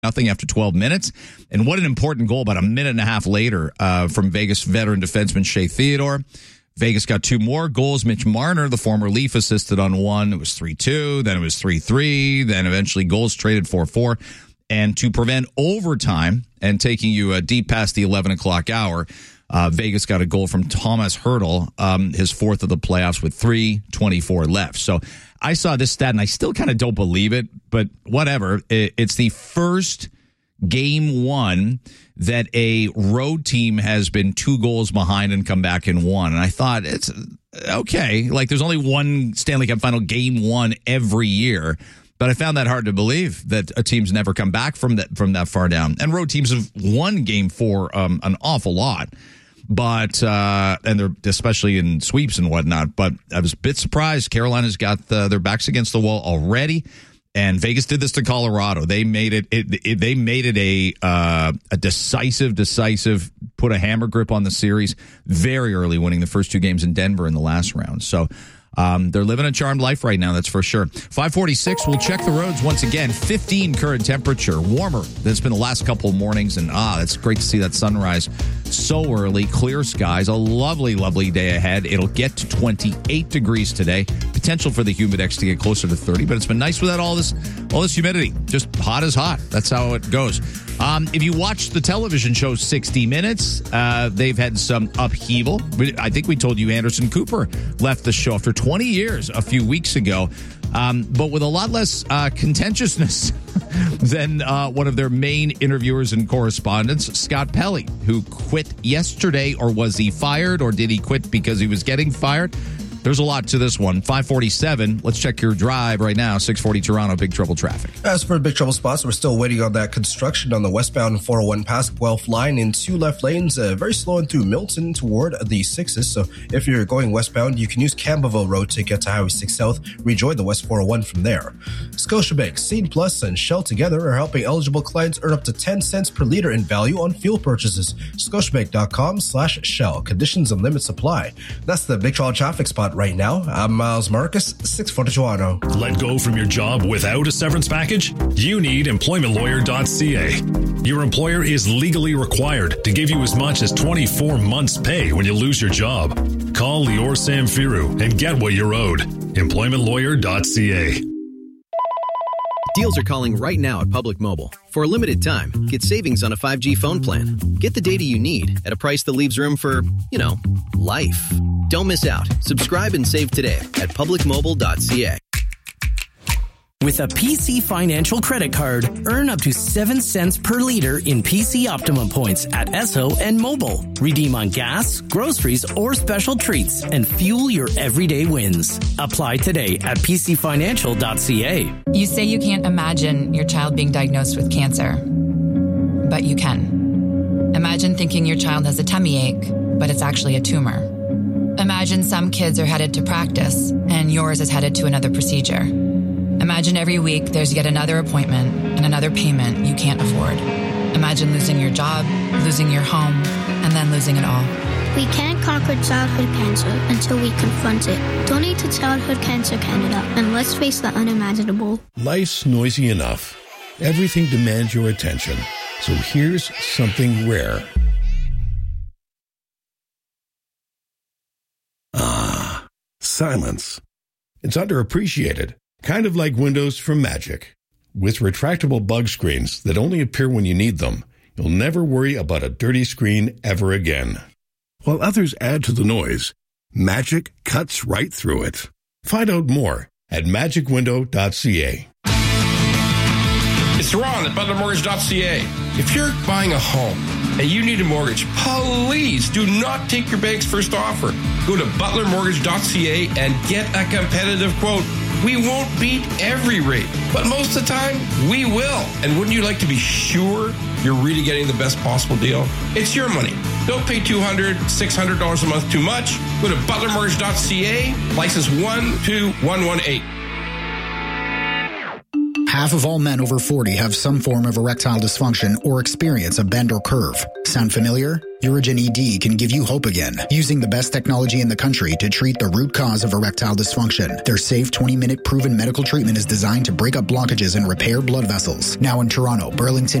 nothing after 12 minutes. And what an important goal about a minute and a half later from Vegas veteran defenseman Shea Theodore. Vegas got 2 more goals. Mitch Marner, the former Leaf, assisted on 1. It was 3-2. Then it was 3-3. Then eventually goals traded 4-4. And to prevent overtime and taking you deep past the 11 o'clock hour, Vegas got a goal from Thomas Hertl, his 4th of the playoffs with 3:24 left. So I saw this stat, and I still kind of don't believe it, but whatever. It's the first game 1 that a road team has been 2 goals behind and come back and won. And I thought, it's okay. Like, there's only one Stanley Cup final game 1 every year. But I found that hard to believe that a team's never come back from that far down. And road teams have won game 4 an awful lot. But, and they're especially in sweeps and whatnot. But I was a bit surprised. Carolina's got their backs against the wall already. And Vegas did this to Colorado. They made it a decisive, put a hammer grip on the series very early, winning the first 2 games in Denver in the last round. So they're living a charmed life right now, that's for sure. 5:46, we'll check the roads once again. 15 current temperature, warmer than it's been the last couple of mornings. And it's great to see that sunrise so early. Clear skies, a lovely, lovely day ahead. It'll get to 28 degrees today. Potential for the Humidex to get closer to 30, but it's been nice without all this humidity. Just hot as hot. That's how it goes. If you watch the television show 60 Minutes, they've had some upheaval. I think we told you Anderson Cooper left the show after 20 years a few weeks ago, but with a lot less contentiousness than one of their main interviewers and correspondents, Scott Pelley, who quit yesterday. Or was he fired, or did he quit because he was getting fired? There's a lot to this one. 5:47. Let's check your drive right now. 640 Toronto, big trouble traffic. As for big trouble spots, we're still waiting on that construction on the westbound 401 past Guelph line in 2 left lanes. Very slow and through Milton toward the 6s. So if you're going westbound, you can use Campbellville Road to get to Highway 6 South. Rejoin the West 401 from there. Scotiabank, Scene Plus, and Shell together are helping eligible clients earn up to 10 cents per liter in value on fuel purchases. Scotiabank.com/Shell. Conditions and limits apply. That's the big trouble traffic spot right now. I'm Miles Marcus, 640 Toronto. Let go from your job without a severance package? You need employmentlawyer.ca. Your employer is legally required to give you as much as 24 months' pay when you lose your job. Call Lior Samfiru and get what you're owed. employmentlawyer.ca. Deals are calling right now at Public Mobile. For a limited time, get savings on a 5G phone plan. Get the data you need at a price that leaves room for, life. Don't miss out. Subscribe and save today at publicmobile.ca. With a PC Financial credit card, earn up to 7 cents per liter in PC Optimum points at Esso and Mobile. Redeem on gas, groceries, or special treats and fuel your everyday wins. Apply today at pcfinancial.ca. You say you can't imagine your child being diagnosed with cancer, but you can. Imagine thinking your child has a tummy ache, but it's actually a tumor. Imagine some kids are headed to practice and yours is headed to another procedure. Imagine every week there's yet another appointment and another payment you can't afford. Imagine losing your job, losing your home, and then losing it all. We can't conquer childhood cancer until we confront it. Donate to Childhood Cancer Canada and let's face the unimaginable. Life's noisy enough. Everything demands your attention. So here's something rare. Silence. It's underappreciated. Kind of like windows from Magic. With retractable bug screens that only appear when you need them, you'll never worry about a dirty screen ever again. While others add to the noise, Magic cuts right through it. Find out more at magicwindow.ca. It's Ron at butlermortgage.ca. If you're buying a home and you need a mortgage, please do not take your bank's first offer. Go to butlermortgage.ca and get a competitive quote. We won't beat every rate, but most of the time, we will. And wouldn't you like to be sure you're really getting the best possible deal? It's your money. Don't pay $200, $600 a month too much. Go to butlermortgage.ca, license 12118. Half of all men over 40 have some form of erectile dysfunction or experience a bend or curve. Sound familiar? Urigen ED can give you hope again, using the best technology in the country to treat the root cause of erectile dysfunction. Their safe 20-minute proven medical treatment is designed to break up blockages and repair blood vessels. Now in Toronto, Burlington,